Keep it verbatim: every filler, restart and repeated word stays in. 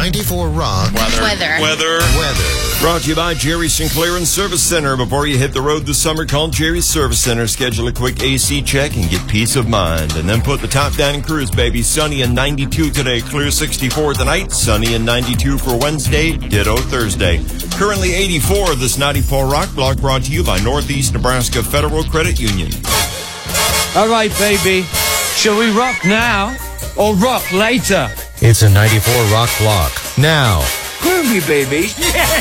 ninety-four Rock. Weather. Weather. Weather. Weather. Brought to you by Jerry Sinclair and Service Center. Before you hit the road this summer, call Jerry's Service Center. Schedule a quick A C check and get peace of mind. And then put the top down and cruise, baby. Sunny and ninety-two today. Clear sixty-four tonight. Sunny and ninety-two for Wednesday. Ditto Thursday. Currently eighty-four. This ninety-four Rock Block brought to you by Northeast Nebraska Federal Credit Union. All right, baby. Shall we rock now or rock later? It's a ninety-four Rock Block. Now. Groovy, baby. Yeah.